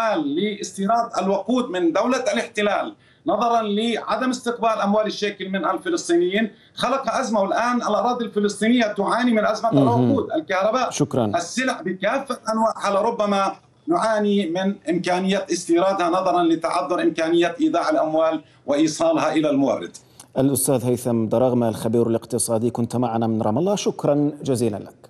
الحال لاستيراد الوقود من دولة الاحتلال نظرا لعدم استقبال أموال الشيكل من الفلسطينيين خلق أزمة، والآن الأراضي الفلسطينية تعاني من أزمة الوقود، الكهرباء، شكرا. السلع بكافة أنواعها، لربما نعاني من إمكانية استيرادها نظرا لتعذر إمكانية إيداع الأموال وإيصالها إلى المورد. الأستاذ هيثم دراغمة الخبير الاقتصادي كنت معنا من رام الله، شكرا جزيلا لك.